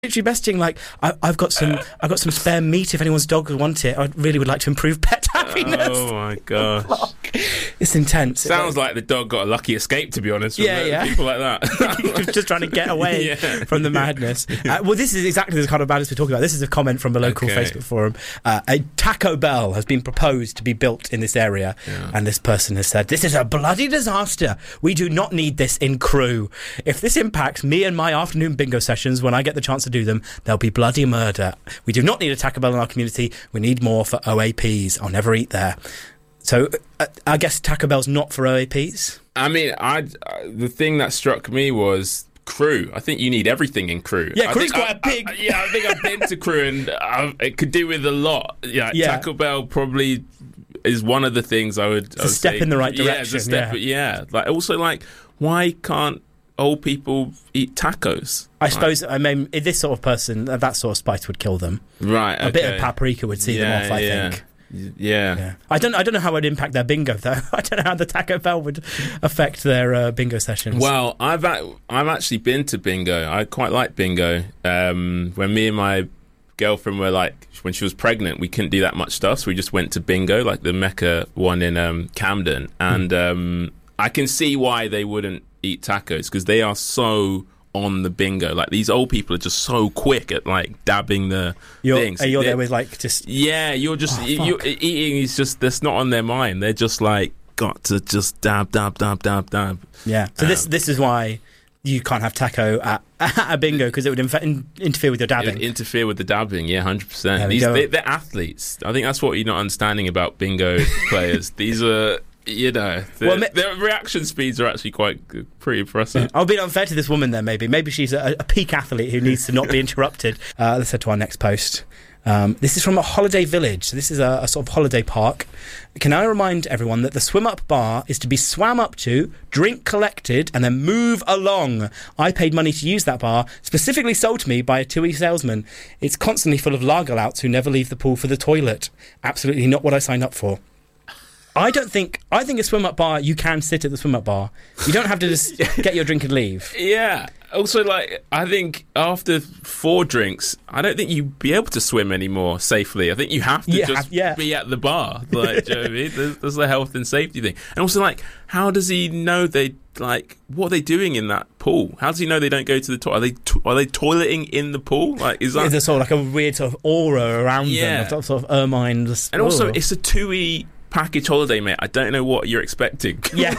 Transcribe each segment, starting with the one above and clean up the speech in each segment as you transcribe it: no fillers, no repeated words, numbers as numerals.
literally messaging like, I've got some spare meat if anyone's dog would want it. I really would like to improve pet happiness. Oh my gosh. It's intense. Sounds like the dog got a lucky escape, to be honest. Yeah. People like that. Just trying to get away from the madness. Well, this is exactly the kind of madness we're talking about. This is a comment from a local Facebook forum. A Taco Bell has been proposed to be built in this area, and this person has said, "This is a bloody disaster. We do not need this in Crewe. If this impacts me and my afternoon bingo sessions when I get the chance to do them, there'll be bloody murder. We do not need a Taco Bell in our community. We need more for OAPs. I'll never eat there." So I guess Taco Bell's not for OAPs? I mean, the thing that struck me was Crewe. I think you need everything in Crewe. Yeah, Crewe's quite a big... I think I've been to Crewe and it could do with a lot. Yeah, Taco Bell probably is one of the things I would step in the right direction. Like, also, like, why can't old people eat tacos? I suppose, I mean, this sort of person, that sort of spice would kill them. Right, okay. A bit of paprika would see them off, I think. Yeah. I don't know how it would impact their bingo though. I don't know how the Taco Bell would affect their bingo sessions. Well, I've actually been to bingo. I quite like bingo. When me and my girlfriend were like, when she was pregnant, we couldn't do that much stuff, so we just went to bingo, like the Mecca one in Camden, and I can see why they wouldn't eat tacos, because they are so on the bingo. Like, these old people are just so quick at like dabbing the things. You're there with like just... Yeah, you're just... you're eating is just... That's not on their mind. They're just like, got to just dab. Yeah. So this is why you can't have taco at a bingo, because it would interfere with your dabbing. It would interfere with the dabbing, yeah, 100%. They're athletes. I think that's what you're not understanding about bingo players. These are... their reaction speeds are actually pretty impressive. I'll be unfair to this woman there, maybe she's a peak athlete who needs to not be interrupted. Let's head to our next post. This is from a holiday village. So this is a sort of holiday park. Can I remind everyone that the swim up bar is to be swam up to, drink collected, and then move along. I paid money to use that bar, specifically sold to me by a TUI salesman. It's constantly full of lager louts who never leave the pool for the toilet. Absolutely not what I signed up for. I think a swim-up bar, you can sit at the swim-up bar. You don't have to just get your drink and leave. Yeah. Also, like, I think after 4 drinks, I don't think you'd be able to swim anymore safely. I think you have to be at the bar. Like, do you know what I mean? There's the health and safety thing. And also, like, how does he know what are they doing in that pool? How does he know they don't go to the toilet? Are they toileting in the pool? Like, is that... There's sort of like a weird sort of aura around them, sort of ermine. And also, it's a TUI package holiday, mate. I don't know what you're expecting. Yeah.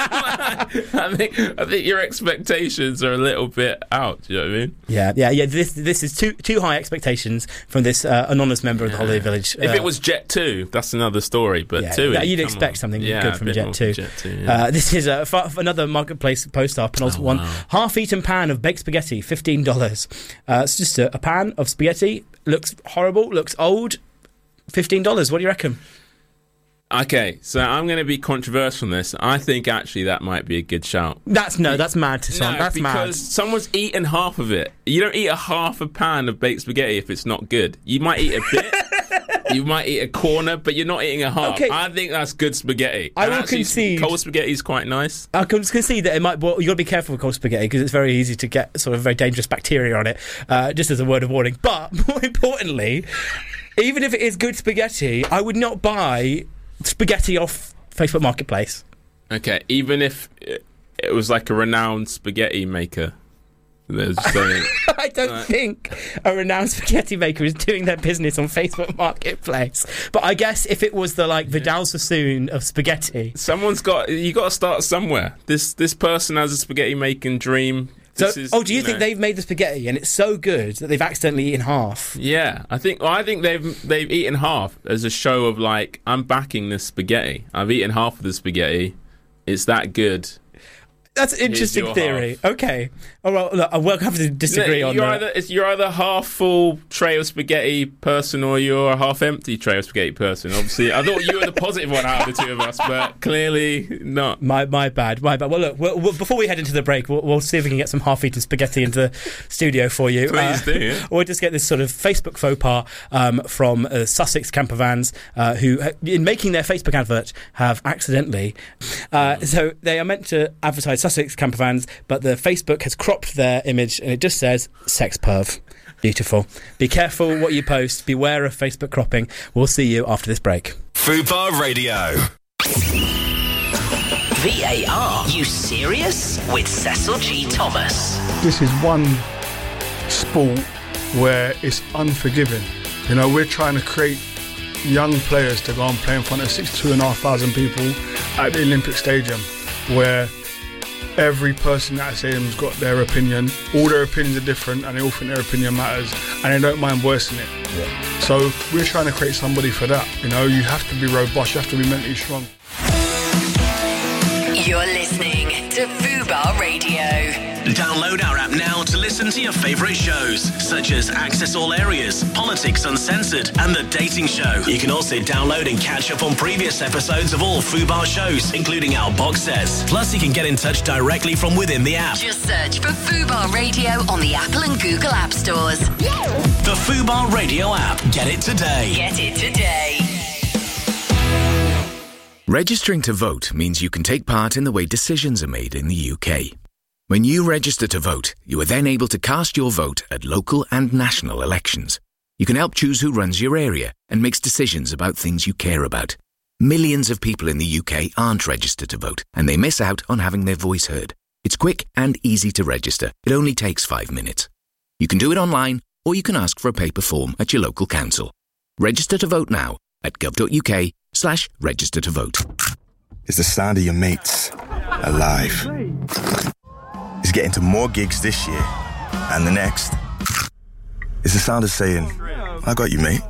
I think your expectations are a little bit out. Do you know what I mean? Yeah. This is too high expectations from this anonymous member of the holiday village. If it was Jet2, that's another story. But TUI, you'd expect something good from Jet2. This is another marketplace post up, and also one half-eaten pan of baked spaghetti, $15. It's just a pan of spaghetti. Looks horrible. Looks old. $15. What do you reckon? Okay, so I'm going to be controversial on this. I think actually that might be a good shout. That's mad to sound. That's mad. Because someone's eaten half of it. You don't eat a half a pan of baked spaghetti if it's not good. You might eat a bit. You might eat a corner, but you're not eating a half. Okay. I think that's good spaghetti. I will concede. Cold spaghetti is quite nice. I can concede that it might. Well, you got to be careful with cold spaghetti because it's very easy to get sort of very dangerous bacteria on it. Just as a word of warning. But more importantly, even if it is good spaghetti, I would not buy spaghetti off Facebook Marketplace. Okay, even if it was like a renowned spaghetti maker. I don't think a renowned spaghetti maker is doing their business on Facebook Marketplace. But I guess if it was the Vidal Sassoon of spaghetti, you got to start somewhere. This person has a spaghetti making dream. Do you think they've made the spaghetti and it's so good that they've accidentally eaten half? Yeah, I think they've eaten half as a show of like, I'm backing this spaghetti. I've eaten half of the spaghetti. It's that good. That's an interesting theory. Half. Okay. All right, look, I will have to disagree on that. You're either half full tray of spaghetti person or you're a half empty tray of spaghetti person. Obviously, I thought you were the positive one out of the two of us, but clearly not. My bad. Well, look, before we head into the break, we'll see if we can get some half-eaten spaghetti into the studio for you. Please do. Yeah. We'll just get this sort of Facebook faux pas from Sussex Campervans, who, in making their Facebook advert, have accidentally... so they are meant to advertise Sussex Campervans, but the Facebook has cropped their image and it just says sex perv. Beautiful. Be careful what you post. Beware of Facebook cropping. We'll see you after this break. Fubar Radio. VAR, you serious? With Cecil G. Thomas. This is one sport where it's unforgiving. You know, we're trying to create young players to go and play in front of 62,500 people at the Olympic Stadium, where every person at that stadium's got their opinion. All their opinions are different, and they all think their opinion matters, and they don't mind voicing it. Yeah. So we're trying to create somebody for that. You know, you have to be robust, you have to be mentally strong. You're listening to Fubar Radio. Download our app now to listen to your favourite shows, such as Access All Areas, Politics Uncensored, and The Dating Show. You can also download and catch up on previous episodes of all Fubar shows, including our box sets. Plus, you can get in touch directly from within the app. Just search for Fubar Radio on the Apple and Google App Stores. The Fubar Radio app. Get it today. Get it today. Registering to vote means you can take part in the way decisions are made in the UK. When you register to vote, you are then able to cast your vote at local and national elections. You can help choose who runs your area and makes decisions about things you care about. Millions of people in the UK aren't registered to vote, and they miss out on having their voice heard. It's quick and easy to register. It only takes 5 minutes. You can do it online, or you can ask for a paper form at your local council. Register to vote now at gov.uk/register to vote. It's the sound of your mates alive. It's getting to more gigs this year and the next. It's the sound of saying, I got you, mate.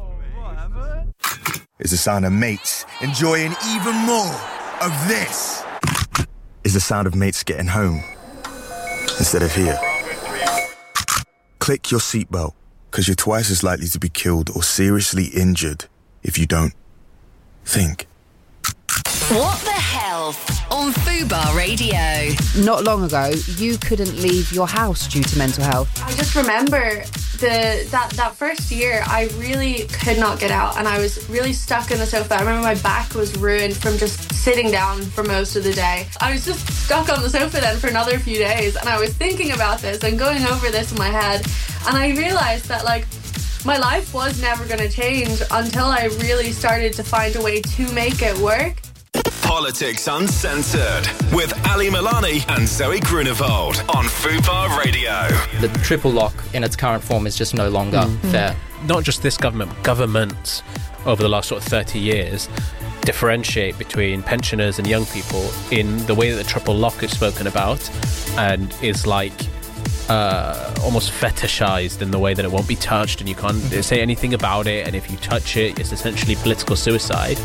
It's the sound of mates enjoying even more of this. It's the sound of mates getting home instead of here. Click your seatbelt, because you're twice as likely to be killed or seriously injured if you don't. Think. What the hell on Fubar Radio? Not long ago, you couldn't leave your house due to mental health. I just remember that first year, I really could not get out, and I was really stuck in the sofa. I remember my back was ruined from just sitting down for most of the day. I was just stuck on the sofa then for another few days, and I was thinking about this and going over this in my head, and I realised that, like, my life was never going to change until I really started to find a way to make it work. Politics Uncensored with Ali Milani and Zoe Grunewald on Fubar Radio. The triple lock in its current form is just no longer fair. Not just this government, but governments over the last sort of 30 years differentiate between pensioners and young people in the way that the triple lock is spoken about, and is like almost fetishized in the way that it won't be touched and you can't say anything about it, and if you touch it, it's essentially political suicide.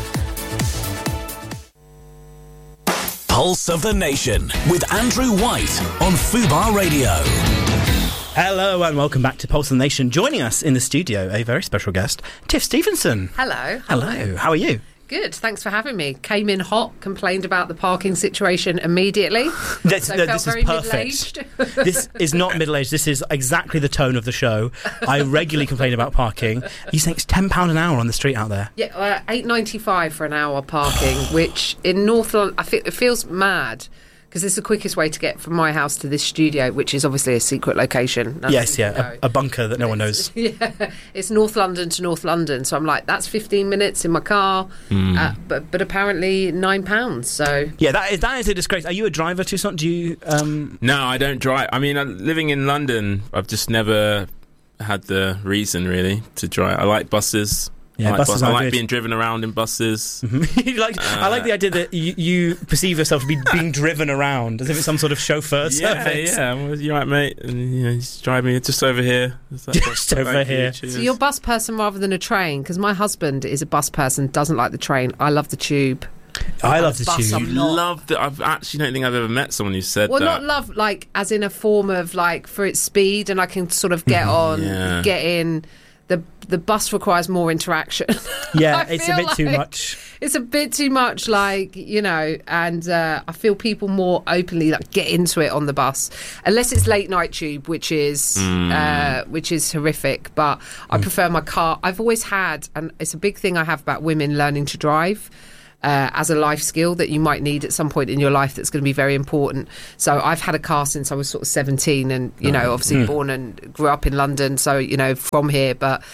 Pulse of the Nation with Andrew White on Fubar Radio. Hello and welcome back to Pulse of the Nation. Joining us in the studio, a very special guest, Tiff Stevenson. Hello. Hello. How are you? Good, thanks for having me. Came in hot, complained about the parking situation immediately. This is perfect. This is not middle-aged. This is exactly the tone of the show. I regularly complain about parking. You think it's £10 an hour on the street out there? Yeah, $8.95 for an hour parking, which in North London, I think it feels mad. Because it's the quickest way to get from my house to this studio, which is obviously a secret location. Yes, yeah, a bunker that no one knows. Yeah, it's North London to North London. So I'm like, that's 15 minutes in my car, but apparently £9. So yeah, that is a disgrace. Are you a driver, Toussaint? Do you? No, I don't drive. I mean, living in London, I've just never had the reason really to drive. I like buses. Yeah, I like being driven around in buses. I like the idea that you perceive yourself to be being driven around as if it's some sort of chauffeur service. Yeah, well, you're right, mate. And just drive me just over here. Just over here. So you're a bus person rather than a train? Because my husband is a bus person, doesn't like the train. I love the tube. I love the tube. Love that. I actually don't think I've ever met someone who said that. Well, not love, like, as in a form of, like, for its speed, and I can sort of get on, get in. The bus requires more interaction. Yeah, it's a bit too much. It's a bit too much, like, you know, and I feel people more openly like get into it on the bus, unless it's late night tube, which is horrific. But I prefer my car. I've always had, and it's a big thing I have about women learning to drive. as a life skill that you might need at some point in your life that's going to be very important. So I've had a car since I was sort of 17 and, obviously born and grew up in London. So, from here. But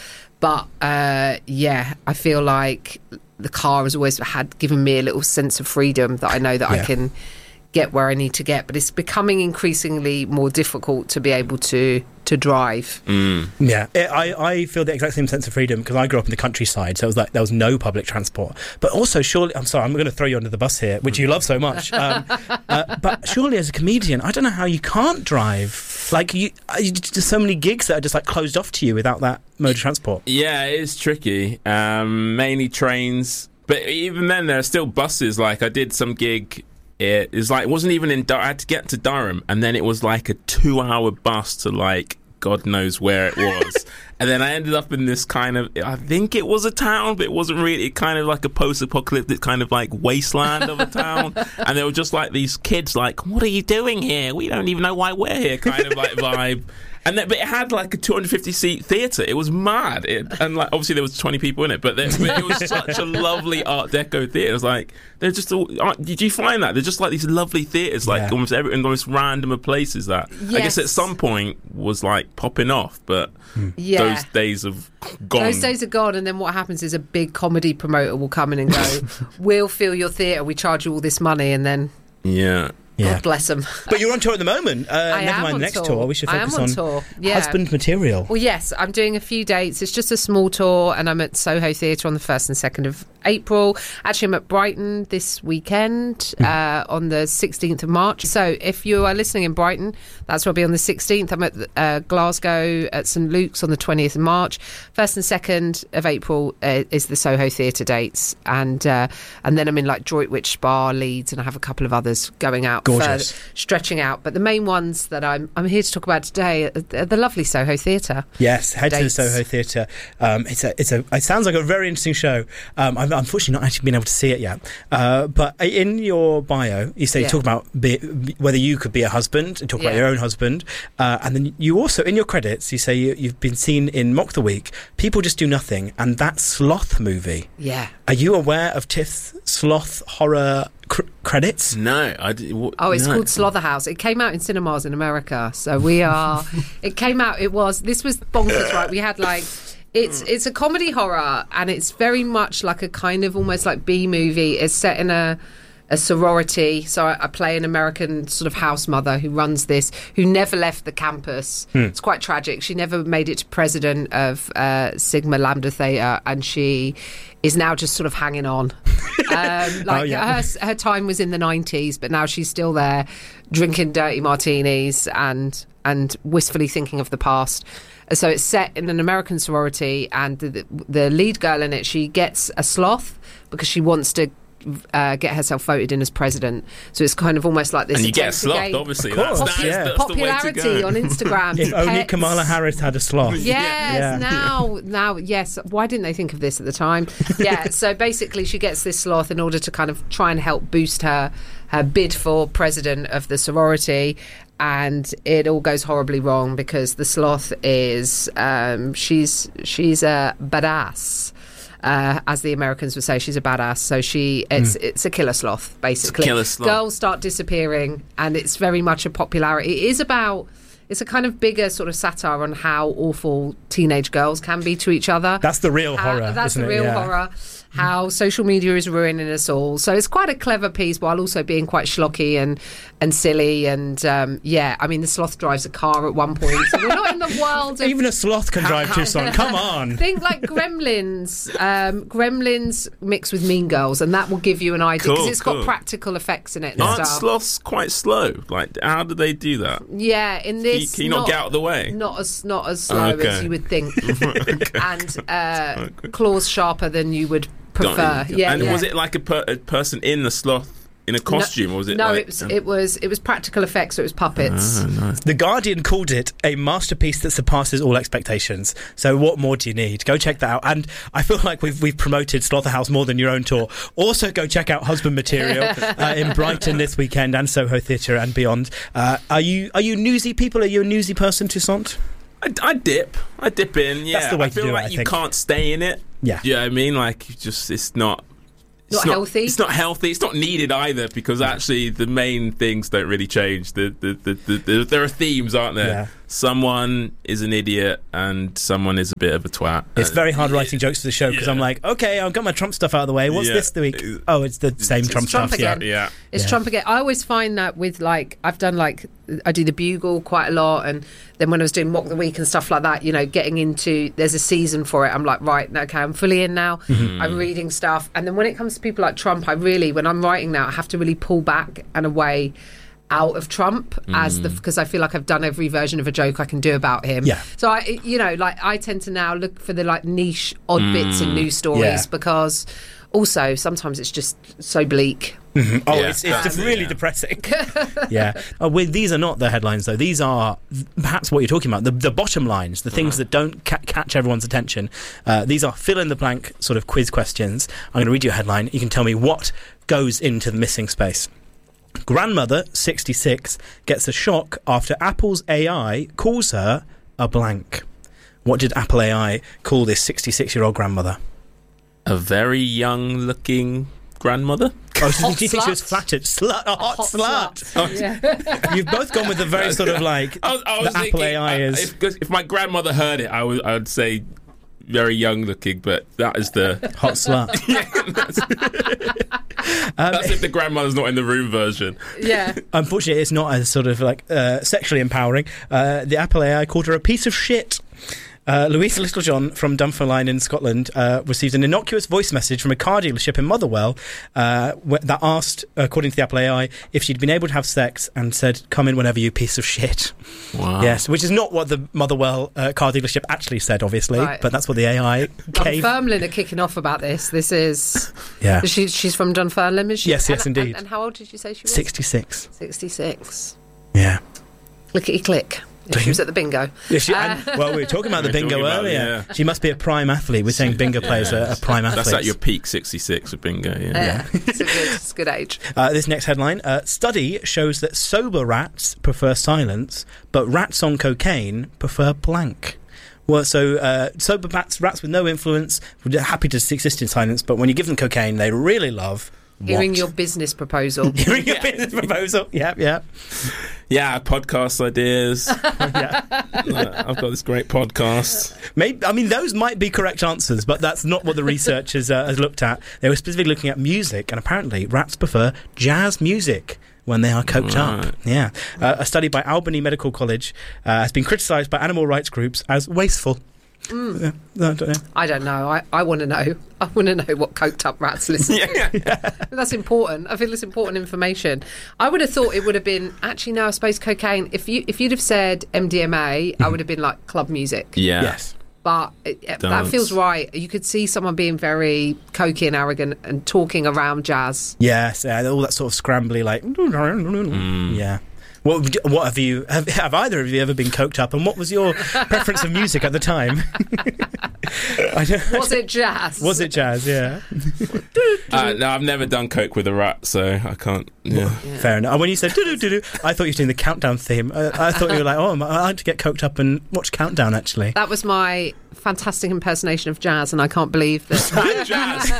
yeah, I feel like the car has always given me a little sense of freedom that I know that I can get where I need to get, but it's becoming increasingly more difficult to be able to drive. Yeah, I feel the exact same sense of freedom because I grew up in the countryside, so it was like there was no public transport. But also, surely, I'm sorry, I'm going to throw you under the bus here, which you love so much. But surely, as a comedian, I don't know how you can't drive. Like, there's so many gigs that are just like closed off to you without that mode of transport. Yeah, it is tricky. Mainly trains, but even then, there are still buses. Like, I did some gig. It wasn't even in. I had to get to Durham, and then it was like a 2-hour bus to like God knows where it was, and then I ended up in this kind of. I think it was a town, but it wasn't really. It kind of like a post-apocalyptic kind of like wasteland of a town, and there were just like these kids, like, "What are you doing here? We don't even know why we're here," kind of like vibe. But it had like a 250-seat theatre. It was mad. And like obviously there was 20 people in it, but it was such a lovely Art Deco theatre. It was like, they're just all... Did you find that? They're just like these lovely theatres, like almost in the most random places that I guess at some point was like popping off, but those days have gone. Those days are gone, and then what happens is a big comedy promoter will come in and go, "We'll fill your theatre, we charge you all this money," and then... Yeah. God bless them. But you're on tour at the moment. Never mind the next tour. We should focus on tour. Husband material. Well, yes, I'm doing a few dates. It's just a small tour, and I'm at Soho Theatre on the 1st and 2nd of April. Actually, I'm at Brighton this weekend on the 16th of March. So if you are listening in Brighton, that's where I'll be on the 16th. I'm at Glasgow at St Luke's on the 20th of March. 1st and 2nd of April is the Soho Theatre dates. And then I'm in like Droitwich Spa, Leeds, and I have a couple of others going out. Gorgeous. Stretching out. But the main ones that I'm here to talk about today are the lovely Soho Theatre. Yes, head to the Soho Theatre. It sounds like a very interesting show. I've unfortunately not actually been able to see it yet. But in your bio, you say you talk about whether you could be a husband and talk about your own husband. And then you also, in your credits, you say you've been seen in Mock the Week, People Just Do Nothing, and that Sloth movie. Yeah. Are you aware of Tiff's Sloth horror credits? No. It's called Slotherhouse. It came out in cinemas in America. So we are... It came out... This was bonkers, right? We had like... It's a comedy horror, and it's very much like a kind of almost like B-movie. It's set in a sorority. So I play an American sort of house mother who runs this, who never left the campus. It's quite tragic. She never made it to president of Sigma Lambda Theta, and she is now just sort of hanging on. Her time was in the 90s, but now she's still there drinking dirty martinis and wistfully thinking of the past. So it's set in an American sorority, and the lead girl in it, she gets a sloth because she wants to get herself voted in as president. So it's kind of almost like this. And you get a sloth, obviously. That's popularity the way to go. on Instagram. If only Kamala Harris had a sloth. Yes, now, yes. Why didn't they think of this at the time? Yeah, so basically she gets this sloth in order to kind of try and help boost her bid for president of the sorority. And it all goes horribly wrong because the sloth is she's a badass. As the Americans would say, she's a badass. So it's a killer sloth, basically. Killer sloth. Girls start disappearing, and it's very much a popularity. It's a kind of bigger sort of satire on how awful teenage girls can be to each other. That's the real horror. That's the real horror. How social media is ruining us all. So it's quite a clever piece while also being quite schlocky and silly. And I mean, the sloth drives a car at one point. So we're not in the world of... Even a sloth can drive Tucson. Come on. Think like Gremlins. Gremlins mixed with Mean Girls, and that will give you an idea. Because it's got practical effects in it and Aren't stuff. sloths quite slow? Like, how do they do that? Yeah, in this... Can you not get out of the way? Not as slow as you would think. And claws sharper than you would prefer. Was it like a person in the sloth in a costume, or was it? No, like, it was practical effects. So it was puppets. Nice. The Guardian called it a masterpiece that surpasses all expectations. So what more do you need? Go check that out. And I feel like we've promoted Slaughterhouse more than your own tour. Also, go check out Husband Material in Brighton this weekend and Soho Theatre and beyond. Are you newsy people? Are you a newsy person, Toussaint? I dip in. Yeah, That's the way I to feel do it, like I you think. can't stay in it. Yeah, you know what I mean. Like, it's not. Not healthy. It's not healthy. It's not needed either, because actually the main things don't really change. There are themes, aren't there? Yeah. Someone is an idiot and someone is a bit of a twat. It's very hard writing jokes for the show because I'm like, okay, I've got my Trump stuff out of the way. What's this week? Oh, it's the same Trump Trump stuff. again. Yeah. It's Trump again. I always find that with I've done I do the Bugle quite a lot, and then when I was doing Mock the Week and stuff like that, getting into, there's a season for it. I'm like, right, okay, I'm fully in now. Mm-hmm. I'm reading stuff, and then when it comes to people like Trump, when I'm writing now, I have to really pull back and away out of Trump because I feel like I've done every version of a joke I can do about him. Yeah. So I tend to now look for the niche odd bits in news stories because also sometimes it's just so bleak. Mm-hmm. Oh, it's really depressing. Yeah. These are not the headlines, though. These are perhaps what you're talking about, the bottom lines, the things that don't catch everyone's attention. These are fill-in-the-blank sort of quiz questions. I'm going to read you a headline. You can tell me what goes into the missing space. Grandmother, 66, gets a shock after Apple's AI calls her a blank. What did Apple AI call this 66-year-old grandmother? A very young-looking grandmother. Oh, so do you think she was flattered? A hot slut. Oh, yeah. You've both gone with the very sort of like I was the thinking, Apple AI is. If my grandmother heard it, I would say very young-looking, but that is the hot slut. That's if the grandmother's not in the room version. Yeah. Unfortunately, it's not as sort of sexually empowering. The Apple AI called her a piece of shit. Louisa Littlejohn from Dunfermline in Scotland received an innocuous voice message from a car dealership in Motherwell that asked, according to the Apple AI, if she'd been able to have sex, and said, "Come in whenever, you piece of shit." Wow. Yes, which is not what the Motherwell car dealership actually said, obviously, but that's what the AI gave. Dunfermline are kicking off about this. This is... Yeah. She's from Dunfermline, is she? Yes, indeed. And how old did you say she was? 66. 66. Yeah. Clickety click. She was at the bingo. Yeah, we were talking about the bingo earlier. She must be a prime athlete. We're saying bingo players are prime athletes. That's at your peak 66 with bingo. Yeah. It's a good age. This next headline: study shows that sober rats prefer silence, but rats on cocaine prefer blank. Well, so sober rats with no influence, are happy to exist in silence, but when you give them cocaine, they really love hearing your business proposal. Hearing your business proposal. Yeah. Yeah, podcast ideas. I've got this great podcast. Those might be correct answers, but that's not what the research has looked at. They were specifically looking at music, and apparently rats prefer jazz music when they are coked up. Yeah. A study by Albany Medical College has been criticised by animal rights groups as wasteful. I don't know. I want to know. I want to know what coked up rats listen to. That's important. I feel it's important information. I would have thought it would have been, actually no, I suppose cocaine. If you'd have said MDMA, I would have been like club music. Yeah. Yes. But that feels right. You could see someone being very cokey and arrogant and talking around jazz. Yes, all that sort of scrambly, like yeah. What have either of you ever been coked up, and what was your preference of music at the time? Was it jazz? Was it jazz? Yeah. No, I've never done coke with a rat, so I can't. Yeah. Fair enough. When you said do, I thought you were doing the Countdown theme. I thought you were like, I like to get coked up and watch Countdown. Actually, that was my fantastic impersonation of jazz, and I can't believe that. Jazz.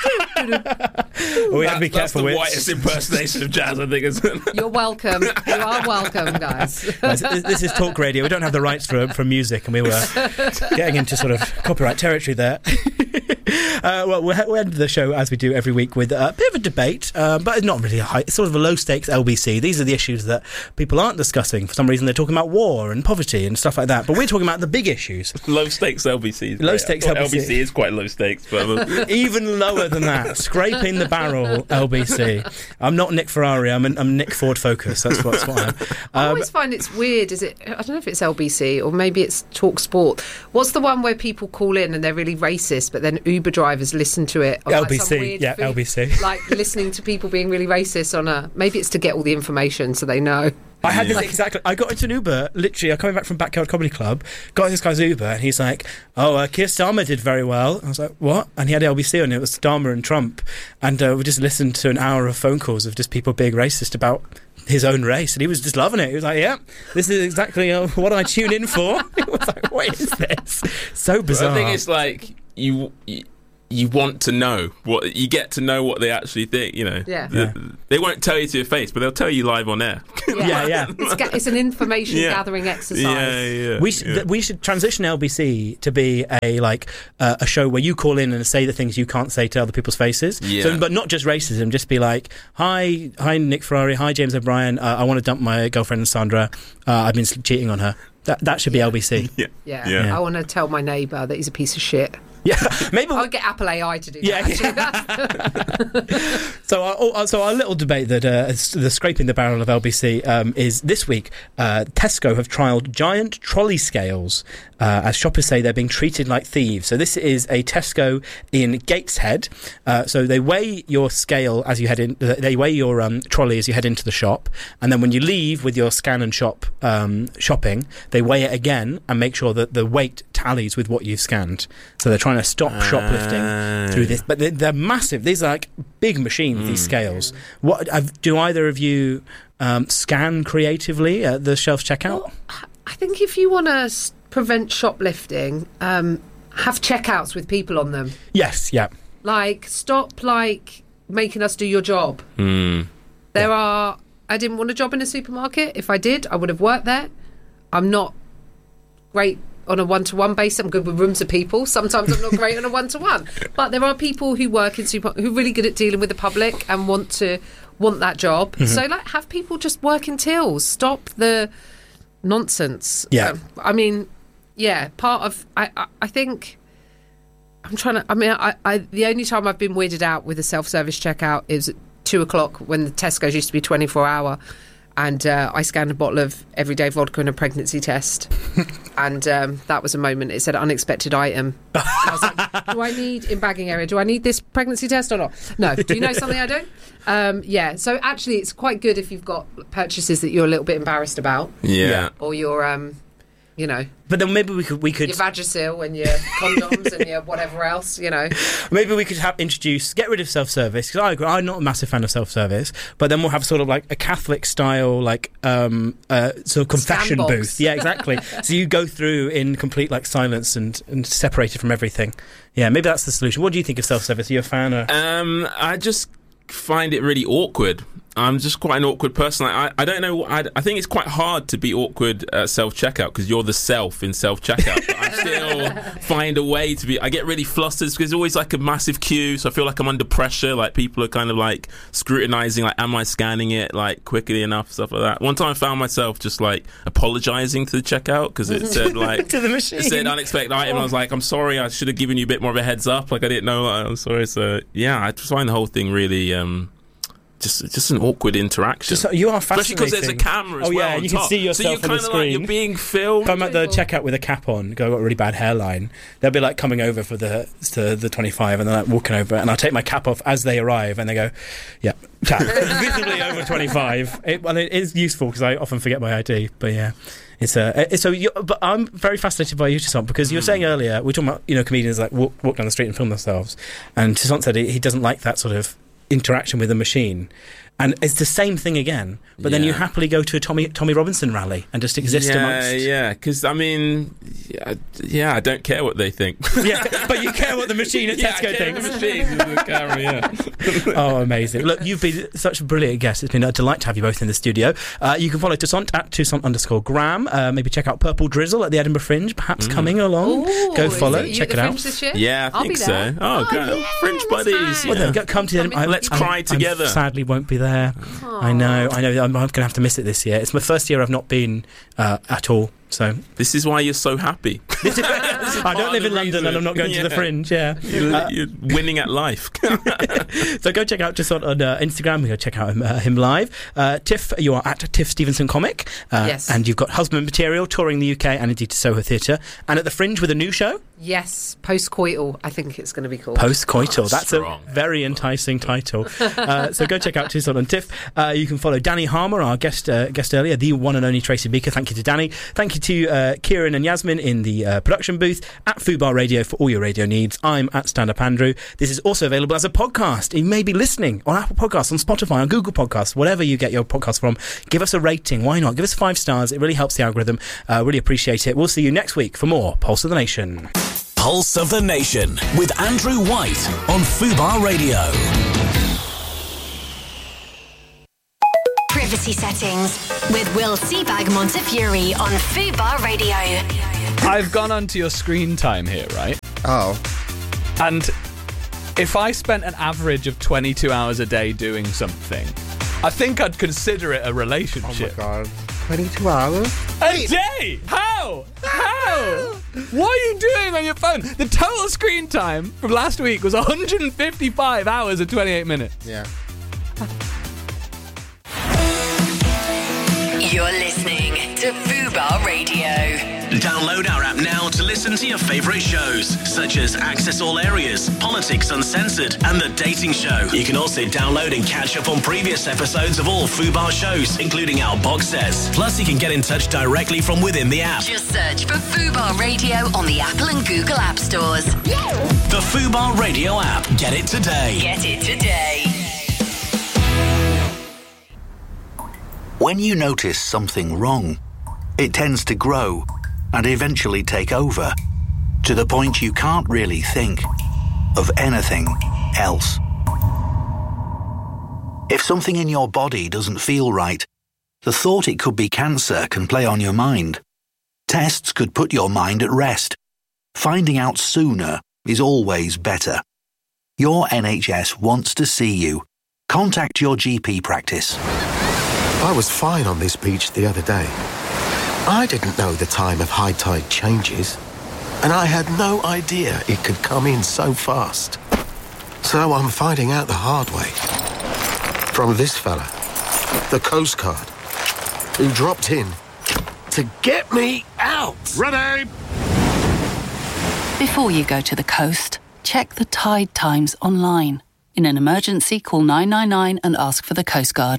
We have to be careful. That's the whitest impersonation of jazz, I think. You're welcome. You are welcome, guys. This is talk radio. We don't have the rights for music, and we were getting into sort of copyright territory there. We'll end the show as we do every week with a bit of a debate, but not really it's sort of a low-stakes LBC. These are the issues that people aren't discussing. For some reason, they're talking about war and poverty and stuff like that. But we're talking about the big issues. Low-stakes LBC. Low-stakes LBC. LBC is quite low-stakes, but even lower than that. Scraping the barrel LBC. I'm not Nick Ferrari. I'm Nick Ford Focus. That's what I am. I always find it's weird. I don't know if it's LBC or maybe it's Talk Sport. What's the one where people call in and they're really racist, but then Uber drivers listen to it? LBC. LBC. Like listening to people being really racist maybe it's to get all the information so they know. I had this exactly. I got into an Uber, literally, I'm coming back from Backyard Comedy Club, got this guy's Uber, and he's like, Keir Starmer did very well. I was like, what? And he had LBC on it, was Starmer and Trump. And we just listened to an hour of phone calls of just people being racist about his own race, and he was just loving it. He was like, yeah, this is exactly what I tune in for. It was like, what is this? So bizarre. I think it's like, you want to know what you get to know what they actually think. They won't tell you to your face, but they'll tell you live on air. Yeah. It's an information gathering exercise. Yeah. We should transition LBC to be a show where you call in and say the things you can't say to other people's faces. Yeah. So, but not just racism. Just be like, hi Nick Ferrari, hi James O'Brien. I want to dump my girlfriend Sandra. I've been cheating on her. That should be LBC. Yeah. I want to tell my neighbour that he's a piece of shit. Yeah, maybe I'll get Apple AI to do that. So our little debate that the scraping the barrel of LBC is this week. Tesco have trialled giant trolley scales as shoppers say they're being treated like thieves. So this is a Tesco in Gateshead. So they weigh your scale as you head in. They weigh your trolley as you head into the shop, and then when you leave with your scan and shop shopping, they weigh it again and make sure that the weight tallies with what you've scanned. So they're trying to stop shoplifting through this, but they're massive. These are like big machines. These scales. What do either of you scan creatively at the self checkout? Well, I think if you want to prevent shoplifting, have checkouts with people on them. Yes, yeah. Stop making us do your job. I didn't want a job in a supermarket. If I did, I would have worked there. I'm not great on a one-to-one basis. I'm good with rooms of people. Sometimes I'm not great on a one-to-one. But there are people who work in who are really good at dealing with the public and want that job. Mm-hmm. So have people just work in tills. Stop the nonsense. Yeah. Part of I think I'm trying to. The only time I've been weirded out with a self-service checkout is at 2:00 when the Tesco's used to be 24-hour. And I scanned a bottle of everyday vodka and a pregnancy test. And that was a moment. It said unexpected item. I was like, do I need, in bagging area, do I need this pregnancy test or not? No. Do you know something I don't? So actually it's quite good if you've got purchases that you're a little bit embarrassed about. Yeah. Or you're, But then maybe we could your Vagisil and your condoms and your whatever else, Maybe we could get rid of self-service, because I agree, I'm not a massive fan of self-service, but then we'll have sort of like a Catholic style sort of confession booth. Yeah, exactly. So you go through in complete silence and separated from everything. Yeah, maybe that's the solution. What do you think of self-service? Are you a fan? Or? I just find it really awkward. I'm just quite an awkward person. I don't know. I think it's quite hard to be awkward at self-checkout because you're the self in self-checkout. But I still find a way to be. I get really flustered because there's always a massive queue, so I feel like I'm under pressure. People are kind of scrutinizing. Am I scanning it quickly enough? Stuff like that. One time I found myself just apologizing to the checkout because it said to the machine. It said unexpected item. I was like, I'm sorry. I should have given you a bit more of a heads up. I didn't know. I'm sorry. So yeah, I just find the whole thing really. Just an awkward interaction. You are fascinating. Especially because there's a camera as well. Oh yeah, you can see yourself on the screen. You're being filmed. I'm at the checkout with a cap on. I've got a really bad hairline. They'll be coming over for the 25, and they're walking over, and I'll take my cap off as they arrive, and they go, "Yeah, cap, visibly over 25." It is useful because I often forget my ID, but yeah. But I'm very fascinated by you, Toussaint, because you were saying earlier, we were talking about comedians walk down the street and film themselves, and Toussaint said he doesn't like that sort of interaction with a machine, and it's the same thing again, but then you happily go to a Tommy Robinson rally and just exist amongst because I don't care what they think. But you care what the machine at Tesco thinks. The machine the camera, Oh, amazing. Look, you've been such a brilliant guest. It's been a delight to have you both in the studio. You can follow Toussaint at Toussaint_Graham. Maybe check out Purple Drizzle at the Edinburgh Fringe, perhaps coming along. Go follow, check it out. This year? Yeah, I think so. Fringe buddies. Well, then come to the let's cry together. I sadly won't be there. I know. I'm going to have to miss it this year. It's my first year I've not been at all. So this is why you're so happy. I don't live in London and I'm not going to the Fringe. Yeah, you're winning at life. So go check out Toussaint on Instagram. Go check out him live. Tiff, you are at Tiff Stevenson Comic. Yes, and you've got Husband Material touring the UK and indeed to Soho Theatre, and at the Fringe with a new show. Yes, Postcoital. I think it's going to be called Postcoital. That's strong. A very enticing title. So go check out Toussaint on Tiff. You can follow Danny Harmer, our guest earlier, the one and only Tracy Beaker. Thank you to Danny. Thank you to Kieran and Yasmin in the production booth, at Fubar Radio for all your radio needs. I'm at Stand Up Andrew. This is also available as a podcast. You may be listening on Apple Podcasts, on Spotify, on Google Podcasts, whatever you get your podcast from. Give us a rating. Why not? Give us 5 stars. It really helps the algorithm. Really appreciate it. We'll see you next week for more Pulse of the Nation. Pulse of the Nation with Andrew White on Fubar Radio. Privacy settings with Will Seabag Montefiore on Fubar Radio. I've gone onto your screen time here, right? Oh. And if I spent an average of 22 hours a day doing something, I think I'd consider it a relationship. Oh my God. 22 hours? A day? How? What are you doing on your phone? The total screen time from last week was 155 hours and 28 minutes. Yeah. You're listening to Fubar Radio. Download our app now to listen to your favourite shows, such as Access All Areas, Politics Uncensored, and The Dating Show. You can also download and catch up on previous episodes of all Fubar shows, including our box sets. Plus, you can get in touch directly from within the app. Just search for Fubar Radio on the Apple and Google App Stores. The Fubar Radio app. Get it today. Get it today. When you notice something wrong, it tends to grow and eventually take over, to the point you can't really think of anything else. If something in your body doesn't feel right, the thought it could be cancer can play on your mind. Tests could put your mind at rest. Finding out sooner is always better. Your NHS wants to see you. Contact your GP practice. I was fine on this beach the other day. I didn't know the time of high tide changes, and I had no idea it could come in so fast. So I'm finding out the hard way. From this fella, the Coast Guard, who dropped in to get me out. Ready! Before you go to the coast, check the tide times online. In an emergency, call 999 and ask for the Coast Guard.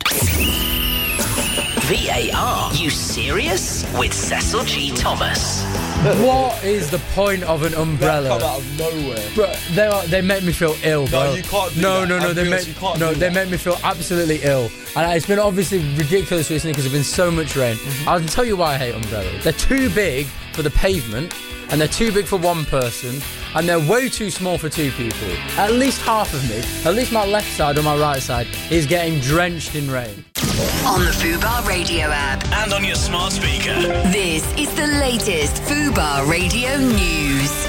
VAR, you serious? With Cecil G. Thomas. What is the point of an umbrella? That come out of nowhere. Bro, they make me feel ill, bro. No, you can't do no, that. No, they make me feel absolutely ill. And it's been obviously ridiculous recently because there's been so much rain. I'll tell you why I hate umbrellas. They're too big for the pavement, and they're too big for one person, and they're way too small for two people. At least half of me, at least my left side or my right side, is getting drenched in rain. On the Fubar Radio app. And on your smart speaker. This is the latest Fubar Radio news.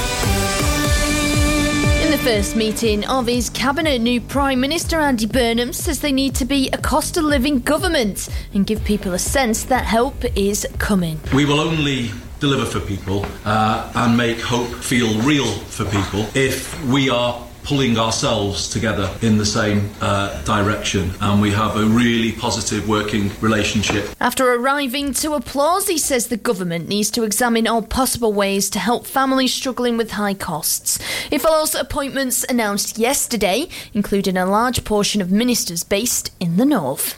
In the first meeting of his cabinet, new Prime Minister Andy Burnham says they need to be a cost of living government and give people a sense that help is coming. We will only deliver for people and make hope feel real for people if we are pulling ourselves together in the same direction, and we have a really positive working relationship. After arriving to applause, he says the government needs to examine all possible ways to help families struggling with high costs. It follows appointments announced yesterday, including a large portion of ministers based in the north.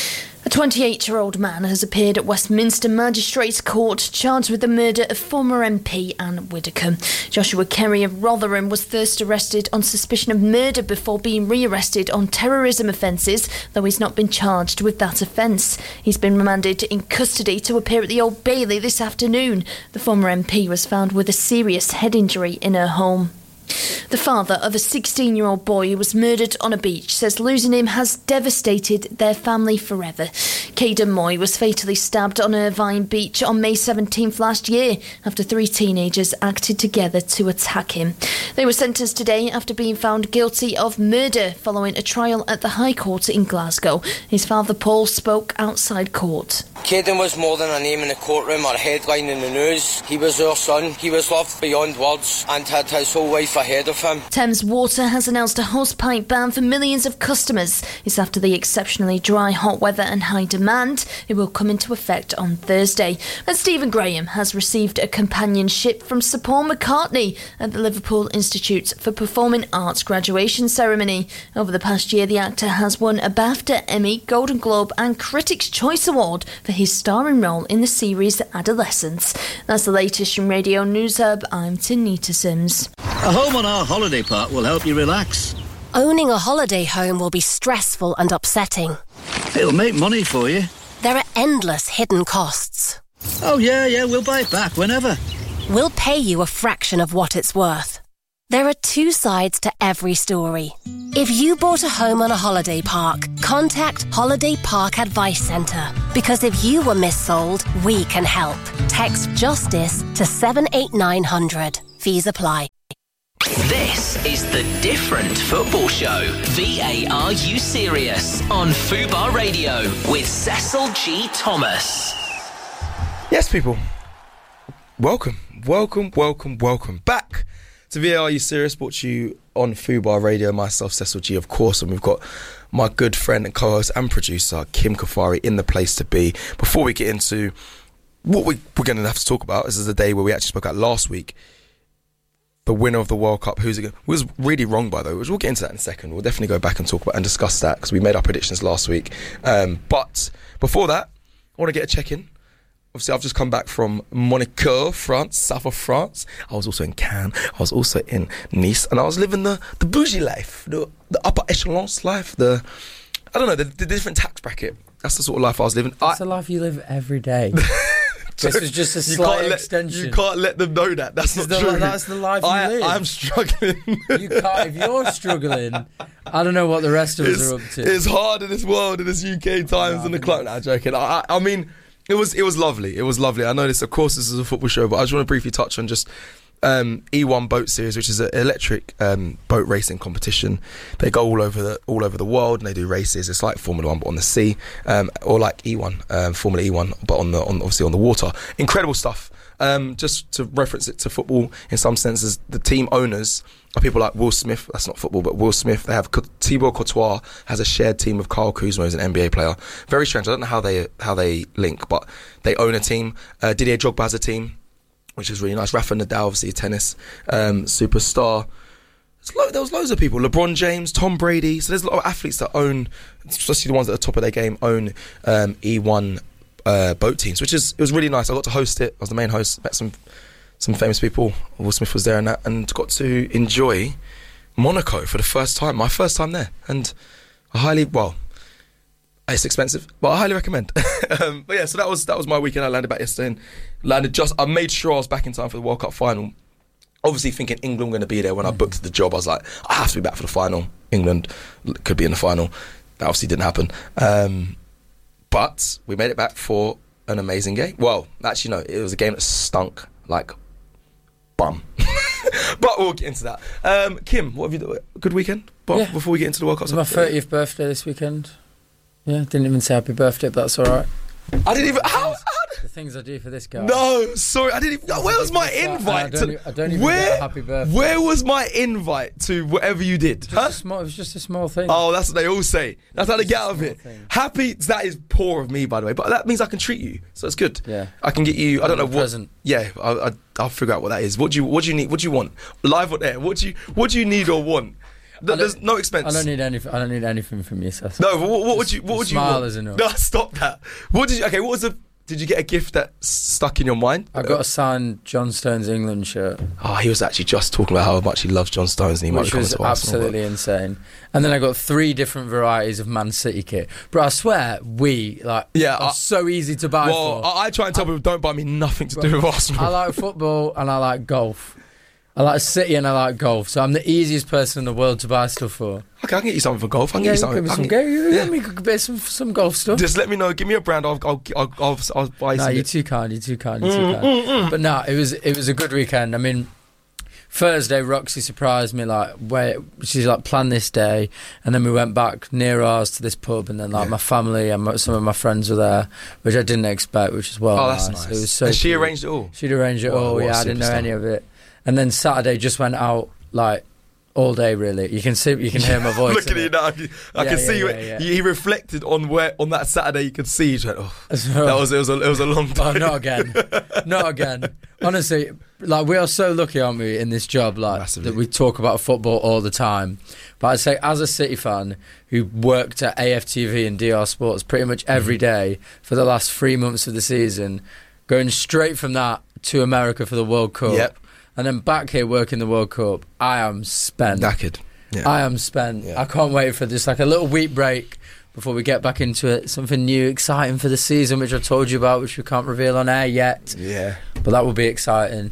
A 28-year-old man has appeared at Westminster Magistrates Court charged with the murder of former MP Anne Widdecombe. Joshua Kerry of Rotherham was first arrested on suspicion of murder before being rearrested on terrorism offences, though he's not been charged with that offence. He's been remanded in custody to appear at the Old Bailey this afternoon. The former MP was found with a serious head injury in her home. The father of a 16-year-old boy who was murdered on a beach says losing him has devastated their family forever. Caden Moy was fatally stabbed on Irvine Beach on May 17th last year after 3 teenagers acted together to attack him. They were sentenced today after being found guilty of murder following a trial at the High Court in Glasgow. His father Paul spoke outside court. Caden was more than a name in the courtroom or a headline in the news. He was our son. He was loved beyond words and had his whole life ahead of him. Thames Water has announced a hosepipe ban for millions of customers. It's after the exceptionally dry, hot weather and high demand. It will come into effect on Thursday. And Stephen Graham has received a companionship from Sir Paul McCartney at the Liverpool Institute for Performing Arts graduation ceremony. Over the past year, the actor has won a BAFTA, Emmy, Golden Globe and Critics' Choice Award for his starring role in the series Adolescence. That's the latest from Radio News Hub. I'm Tanita Sims. A home on our holiday park will help you relax. Owning a holiday home will be stressful and upsetting. It'll make money for you. There are endless hidden costs. Oh, yeah, we'll buy it back whenever. We'll pay pay you a fraction of what it's worth. There are two sides to every story. If you bought a home on a holiday park, contact Holiday Park Advice Centre. Because if you were missold, we can help. Text JUSTICE to 78900. Fees apply. This is The Different Football Show. VAR You Serious? On Fubar Radio with Cecil G. Thomas. Yes, people. Welcome back to VAR You Serious, brought to you on Fubar Radio. Myself, Cecil G, of course, and we've got my good friend and co-host and producer, Kim Kafari, in the place to be. Before we get into what we're going to have to talk about, this is the day where we actually spoke out last week. The winner of the World Cup, who's it was really wrong, by the way, which we'll get into that in a second. We'll definitely go back and talk about and discuss that because we made our predictions last week. But before that, I want to get a check-in. Obviously, I've just come back from Monaco, France, south of France. I was also in Cannes. I was also in Nice, and I was living the bougie life, the upper echelons life. The different tax bracket. That's the sort of life I was living. That's the life you live every day. This is just a slight extension. You can't let them know that. That's not true. That's the life you live. I'm struggling. You can't. If you're struggling, I don't know what the rest of us are up to. It's hard in this world, in this UK times, and the climate. No, I'm joking. I mean, it was lovely. It was lovely. I know this. Of course, this is a football show, but I just want to briefly touch on just E1 Boat Series, which is an electric boat racing competition. They go all over the world and they do races. It's like Formula 1 but on the sea, or like E1, Formula E1 but obviously on the water. Incredible stuff. Just to reference it to football in some senses, the team owners are people like Will Smith. That's not football, but Will Smith. They have Thibaut Courtois has a shared team with Kyle Kuzma, who's an NBA player. Very strange. I don't know how they link, but they own a team. Didier Drogba has a team, which is really nice. Rafa Nadal, obviously a tennis superstar. There was loads of people. LeBron James, Tom Brady. So there's a lot of athletes that own, especially the ones at the top of their game, own E1 boat teams, it was really nice. I got to host it. I was the main host. Met some famous people. Will Smith was there and got to enjoy Monaco for the first time. My first time there, and it's expensive, but I highly recommend. But yeah, so that was my weekend. I landed back yesterday and I made sure I was back in time for the World Cup final. Obviously thinking England were going to be there. When I booked the job, I was like, I have to be back for the final. England could be in the final. That obviously didn't happen. But we made it back for an amazing game. Well, actually no, it was a game that stunk like bum. But we'll get into that. Kim, what have you done? Good weekend? Before we get into the World Cup. It was my 30th birthday this weekend. Yeah, didn't even say happy birthday, but that's all right. I didn't even... How? The things I do for this guy. No, sorry, I didn't even... Where was my invite? I don't even get a happy birthday. Where was my invite to whatever you did? It was just a small thing. Oh, that's what they all say. That's how they get out of it. Happy, that is poor of me, by the way, but that means I can treat you, so it's good. Yeah. I can get you... I don't know what... Present. Yeah, I'll figure out what that is. What do you need? What do you want? Live or there? What do you need or want? There's no expense. I don't need anything from you, Seth. No, but what would you want? Smile is enough. No, stop that. Did you get a gift that stuck in your mind? I got a signed John Stones England shirt. Oh, he was actually just talking about how much he loves John Stones, and which was absolutely insane. And then I got 3 different varieties of Man City kit. But I swear, are so easy to buy for. I try and tell people, don't buy me nothing to do with Arsenal. I like football and I like golf. I like City and I like golf, so I'm the easiest person in the world to buy stuff for. Okay, I can get you something for golf. I can get you something. Give me some golf stuff. Just let me know. Give me a brand. I'll buy. No, you're too kind. But no, it was a good weekend. I mean, Thursday, Roxy surprised me. She's planned this day, and then we went back near ours to this pub, and then my family and some of my friends were there, which I didn't expect, which is that's nice. It was so. And she arranged it all. She'd arranged it all. Yeah, I didn't know any of it. And then Saturday just went out all day. Really, you can hear my voice. Look at you now. I can see you. He reflected on that Saturday. You could see. Went, it was a long day. Oh, not again. Honestly, we are so lucky, aren't we, in this job? That we talk about football all the time. But I'd say, as a City fan who worked at AFTV and DR Sports pretty much every day for the last 3 months of the season, going straight from that to America for the World Cup. Yep. And then back here working the World Cup, I am spent. Knackered. Yeah. I am spent. Yeah. I can't wait for this, a little week break before we get back into it. Something new, exciting for the season, which I told you about, which we can't reveal on air yet. Yeah. But that will be exciting.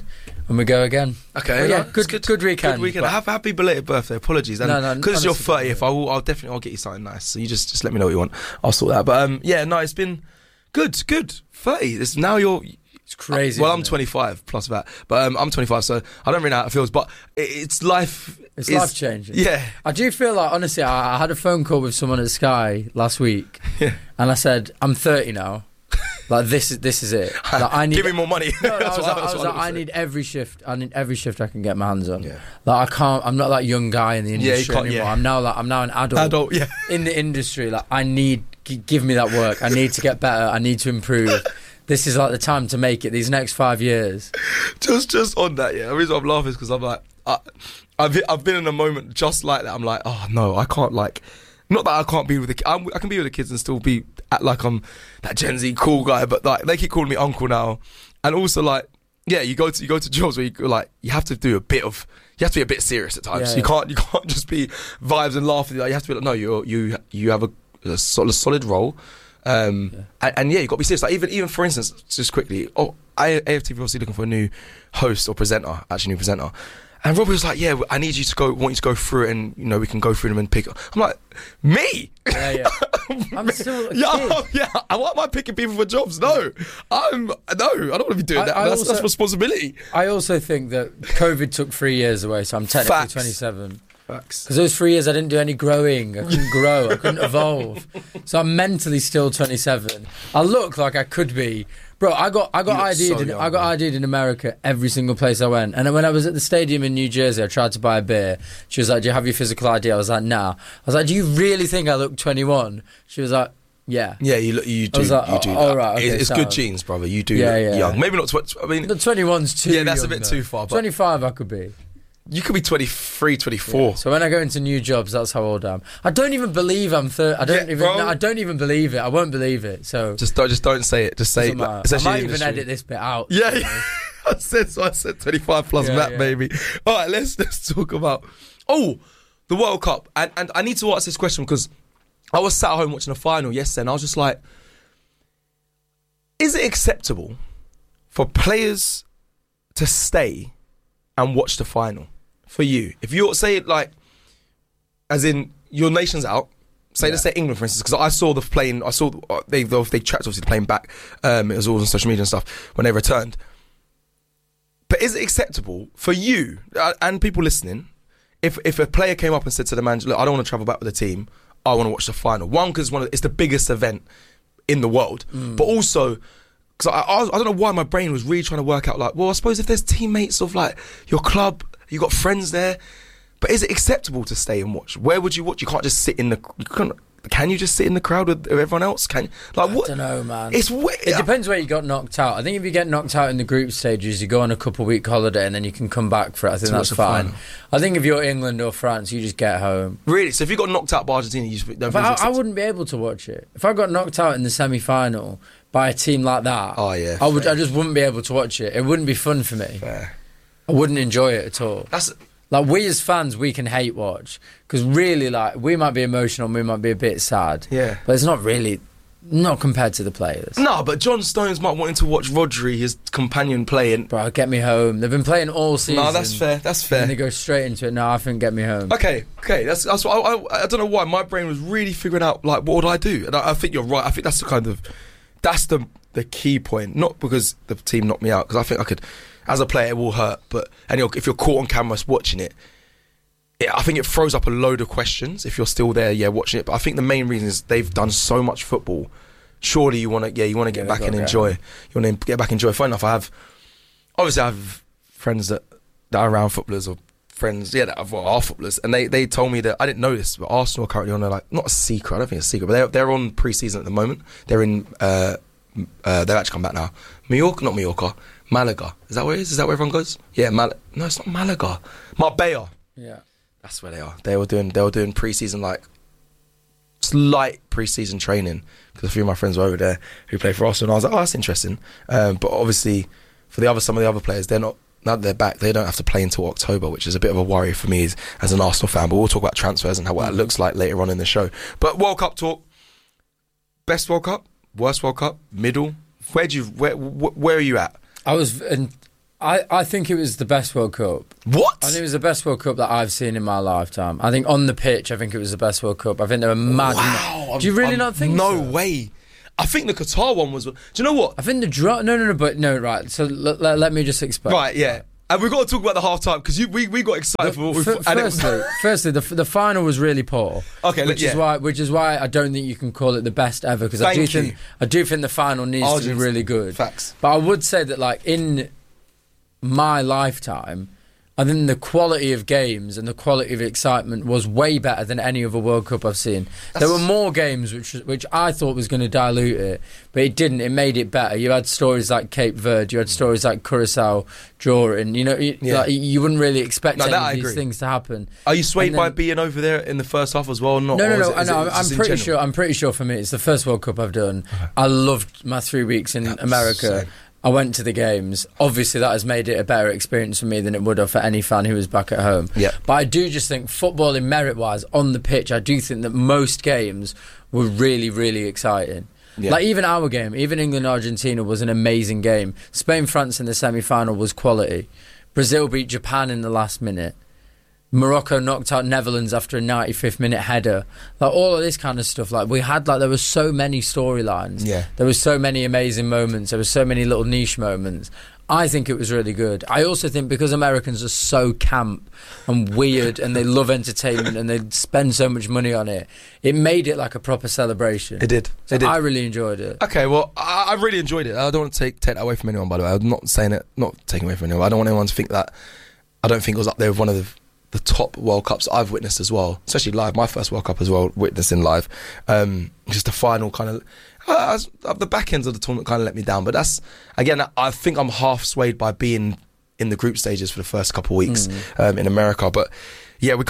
and we go again. Okay, But yeah, no, it's good weekend. Good weekend. But- Happy belated birthday. Apologies. And No, because it's your honestly, 30th, I'll definitely get you something nice. So you just let me know what you want. I'll sort that. But yeah, no, it's been good. 30. It's now you're. It's crazy. Well, I'm isn't it? 25 plus that, but I'm 25, so I don't really know how it feels. But it's life. It's life changing. Yeah. I do feel like, honestly, I had a phone call with someone at Sky last week, and I said, I'm 30 now. Like this is it. Like, I need, Give me more money. No, I was like, I need every shift. I need every shift I can get my hands on. Yeah. Like I can't. I'm not that young guy in the industry anymore. Yeah. I'm now an adult. Yeah. In the industry, like I need. Give me that work. I need to get better. I need to improve. This is like the time to make it. These next 5 years. Just on that, yeah. The reason I'm laughing is because I'm like, I've been in a moment just like that. I'm like, oh no, I can't like. Not that I can't be with the I can be with the kids and still act like I'm that Gen Z cool guy, but like they keep calling me uncle now, and also like yeah, you go to jobs where you have to be a bit serious at times. Yeah, you can't just be vibes and laughing. Like, you have to be like no, you have a solid role, and yeah, you got to be serious. Like even for instance, just quickly, AFTV obviously looking for a new host or presenter, new presenter. And Robbie was like, yeah, want you to go through it and, we can go through them and pick. I'm like, me? Yeah. I'm still a kid. Yeah, why am I picking people for jobs? No, I don't want to be doing that. That's responsibility. I also think that COVID took 3 years away, so I'm technically 27. Because those 3 years I didn't do any growing. I couldn't grow. I couldn't evolve. So I'm mentally still 27. I look like I could be. Bro, I got ID'd in America every single place I went. And when I was at the stadium in New Jersey, I tried to buy a beer. She was like, do you have your physical ID? I was like, nah. I was like, do you really think I look 21? She was like, yeah. Yeah, you do. I was like, you do. Oh, right, okay, it's good genes, brother. You do look young. Maybe not. I mean, the 21's too. Yeah, that's young, a bit though. too far. But 25, I could be. You could be 23, 24. Yeah. So when I go into new jobs, that's how old I am. I don't even believe I'm 30. I don't even believe it. I won't believe it. So just don't say it. Just say it. I might even edit this bit out. Yeah. I said 25 plus Matt, baby. All right, let's talk about the World Cup. And I need to ask this question because I was sat at home watching the final yesterday, and I was just like, is it acceptable for players to stay and watch the final? For you, if you're as in your nation's out, let's say England for instance, because I saw the plane, they tracked obviously the plane back. It was all on social media and stuff when they returned. But is it acceptable for you and people listening if a player came up and said to the manager, look, I don't want to travel back with the team, I want to watch the final? One, because it's the biggest event in the world, but also because I don't know why my brain was really trying to work out I suppose if there's teammates of your club, you got friends there, but is it acceptable to stay and watch? Where would you watch? You can't just sit in can you just sit in the crowd with everyone else? What? I don't know, man. It's weird. It depends where you got knocked out. I think if you get knocked out in the group stages, you go on a couple-week holiday and then you can come back for it. I think that's fine. I think if you're England or France, you just get home. Really? So if you got knocked out by Argentina, you just don't I wouldn't be able to watch it. If I got knocked out in the semi-final by a team like that, I just wouldn't be able to watch it. It wouldn't be fun for me. Fair. I wouldn't enjoy it at all. We as fans, we can hate watch because really, we might be emotional, we might be a bit sad. Yeah, but it's not really, not compared to the players. No, but John Stones might want to watch Rodri, his companion, play. Bro, get me home. They've been playing all season. No, that's fair. And they go straight into it. No, I think get me home. Okay. That's what I don't know why my brain was really figuring out what would I do, and I think you're right. I think that's the key point. Not because the team knocked me out, because I think I could. As a player, it will hurt, if you're caught on camera watching it, I think it throws up a load of questions if you're still there, watching it. But I think the main reason is they've done so much football. Surely you want to get back and enjoy. You want to get back and enjoy. Funny enough, I have friends that are around footballers or friends, that are footballers, and they told me that I didn't know this, but Arsenal are currently on not a secret. I don't think it's a secret, but they're on pre-season at the moment. They're in. They've actually come back now. Mallorca. Malaga. Is that where it is? Is that where everyone goes? Yeah, no, it's not Malaga. Marbella. Yeah. That's where they are. They were doing pre-season, slight pre-season training, because a few of my friends were over there who play for Arsenal, and I was like, oh, that's interesting. But obviously, for some of the other players, now that they're back, they don't have to play until October, which is a bit of a worry for me as an Arsenal fan. But we'll talk about transfers and what that looks like later on in the show. But World Cup talk. Best World Cup, worst World Cup, middle. Where are you at? I I think it was the best World Cup. What? I think it was the best World Cup that I've seen in my lifetime. I think on the pitch, I think it was the best World Cup. I think they were mad. Wow. Do you really not think so? No way. I think the Qatar one was... Do you know what? I think the draw... No, right. So let me just explain. Right, yeah. And we've got to talk about the half-time, because we got excited for what we thought. Firstly, the final was really poor. Okay, which is why I don't think you can call it the best ever, because I do think the final needs to be really good. Facts. But I would say that, like, in my lifetime, I think the quality of games and the quality of excitement was way better than any other World Cup I've seen. There were more games which I thought was going to dilute it, but it didn't. It made it better. You had stories like Cape Verde, you had stories like Curacao drawing. You know, you wouldn't really expect any of these things to happen. Are you swayed by being over there in the first half as well? No. I'm pretty sure for me it's the first World Cup I've done. Okay. I loved my 3 weeks in America. Same. I went to the games. Obviously, that has made it a better experience for me than it would have for any fan who was back at home. Yeah. But I do just think footballing merit-wise on the pitch, I do think that most games were really, really exciting. Yeah. Like even our game, even England-Argentina was an amazing game. Spain-France in the semi-final was quality. Brazil beat Japan in the last minute. Morocco knocked out Netherlands after a 95th minute header. Like all of this kind of stuff. Like we had, like there were so many storylines. Yeah. There were so many amazing moments. There were so many little niche moments. I think it was really good. I also think because Americans are so camp and weird and they love entertainment and they spend so much money on it, it made it like a proper celebration. It did. So I really enjoyed it. Okay, well, I really enjoyed it. I don't want to take that away from anyone, by the way. I'm not saying it, not taking away from anyone. I don't want anyone to think that. I don't think it was up there with one of the top World Cups I've witnessed as well, especially live. My first World Cup as well, witnessing live. Just the final kind of the back ends of the tournament kind of let me down, but that's again, I think I'm half swayed by being in the group stages for the first couple of weeks in America. But yeah, we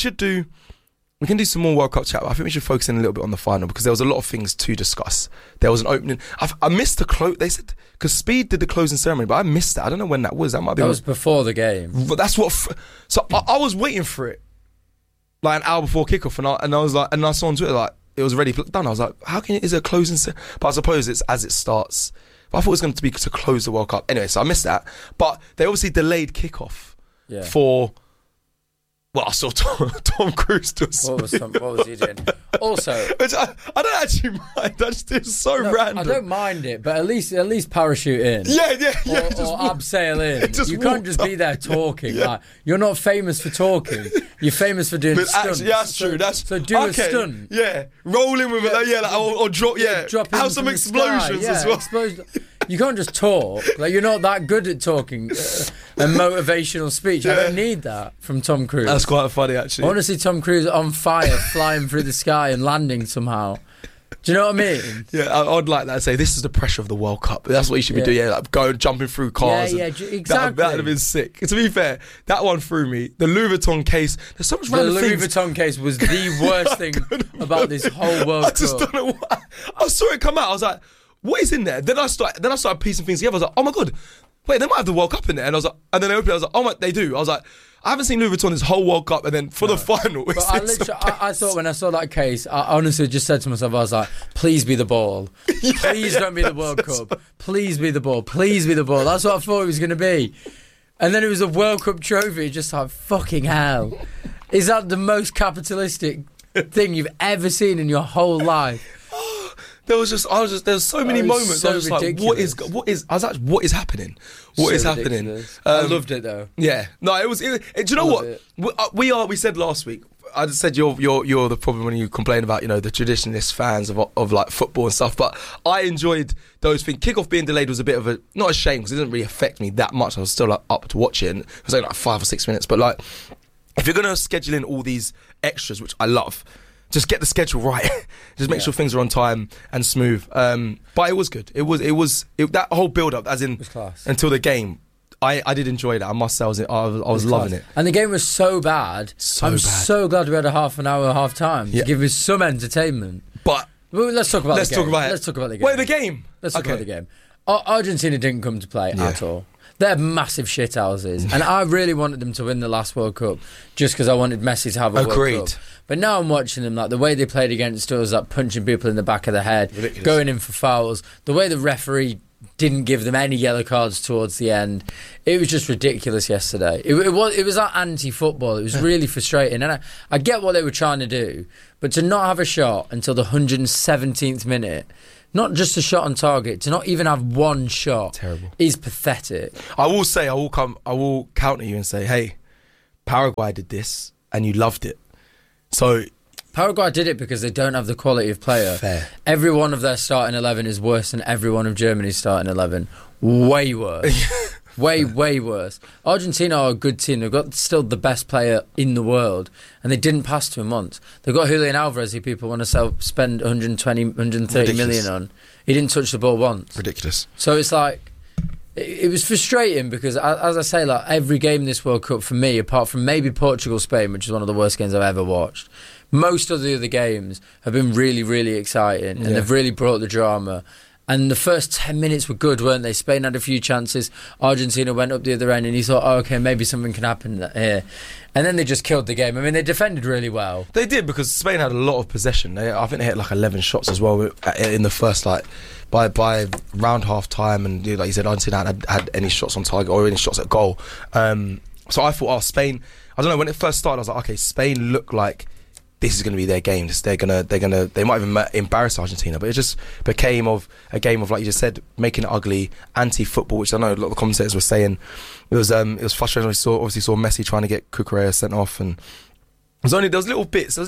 can do some more World Cup chat, but I think we should focus in a little bit on the final because there was a lot of things to discuss. There was an opening. I missed the close. They said because Speed did the closing ceremony, but I missed that. I don't know when that was. That was before the game. But that's what. So I was waiting for it, like an hour before kickoff, and I was like, and I saw on Twitter like it was already done. I was like, how can is it a closing ceremony? But I suppose it's as it starts. But I thought it was going to be to close the World Cup anyway. So I missed that. But they obviously delayed kickoff for. Well, I saw Tom Cruise do what was he doing? Also, I don't actually mind. It's so random. I don't mind it, but at least parachute in. Yeah. Or abseil in. You can't just be there talking. Yeah. Like, you're not famous for talking. You're famous for doing stunts. Yeah, that's true. So do a stunt. Yeah, roll in with it. Or drop. Yeah, drop have some explosions as well. You can't just talk. Like you're not that good at talking and motivational speech. I don't need that from Tom Cruise. That's quite funny, actually. I want to see Tom Cruise on fire, flying through the sky and landing somehow. Do you know what I mean? Yeah, I'd like that to say this is the pressure of the World Cup. That's what you should be doing. Yeah, like jumping through cars. Yeah, exactly. That would have been sick. To be fair, that one threw me. The Louis Vuitton case. There's so much random things. The Louis Vuitton case was the worst thing about this whole World Cup. I just don't know why. I saw it come out. I was like, what is in there? Then I started piecing things together. I was like, oh my god, wait, they might have the World Cup in there. And I was like, and then I opened it. I was like, oh my, they do. I was like, I haven't seen Louis Vuitton this whole World Cup, and then for the final, but I thought when I saw that case, I honestly just said to myself, I was like, please be the ball, please don't be the World Cup, please be the ball, please be the ball. That's what I thought it was going to be, and then it was a World Cup trophy. Just like fucking hell, is that the most capitalistic thing you've ever seen in your whole life? There's so many moments. So I was like, what is happening? What is happening? I loved it though. Yeah, no, it was. Do you know what? We said last week. I just said you're the problem when you complain about the traditionalist fans of like football and stuff. But I enjoyed those things. Kickoff being delayed was a bit of a not a shame because it didn't really affect me that much. I was still up to watch it. And it was only like 5 or 6 minutes. But like, if you're gonna schedule in all these extras, which I love. Just get the schedule right. Just make sure things are on time and smooth. But it was good. It was that whole build up, as in until the game. I did enjoy that. I must say, I was loving it. And the game was so bad. So glad we had a half an hour half time to give us some entertainment. But let's talk about the game. Let's talk about the game. Wait, the game. Let's talk about the game. Argentina didn't come to play at all. They're massive shithouses, and I really wanted them to win the last World Cup just because I wanted Messi to have a World Cup. But now I'm watching them, like the way they played against us, like punching people in the back of the head, going in for fouls, the way the referee didn't give them any yellow cards towards the end. It was just ridiculous yesterday. It was like anti-football. It was really frustrating. And I get what they were trying to do, but to not have a shot until the 117th minute, not just a shot on target, to not even have one shot, is pathetic. I will say, I will counter you and say, hey, Paraguay did this and you loved it. So Paraguay did it because they don't have the quality of player. Fair. Every one of their starting 11 is worse than every one of Germany's starting 11. Way worse. way worse. Argentina are a good team. They've got still the best player in the world, and they didn't pass to him once. They've got Julian Alvarez, who people want to spend 120, 130 million on. He didn't touch the ball once. Ridiculous. So it's like, it was frustrating because, as I say, like every game in this World Cup for me, apart from maybe Portugal-Spain, which is one of the worst games I've ever watched, most of the other games have been really, really exciting, and they've really brought the drama. And the first 10 minutes were good, weren't they? Spain had a few chances. Argentina went up the other end, and you thought, oh, okay, maybe something can happen here. And then they just killed the game. I mean, they defended really well. They did, because Spain had a lot of possession. I think they hit like 11 shots as well in the first, like, by round half time. And like you said, Argentina had any shots on target or any shots at goal. So I thought, Spain, I don't know, when it first started, I was like, okay, Spain look like this is going to be their game. They might even embarrass Argentina, but it just became a game of, like you just said, making it ugly, anti-football, which I know a lot of the commentators were saying. It was frustrating. We saw Messi trying to get Cucurella sent off, and there was little bits I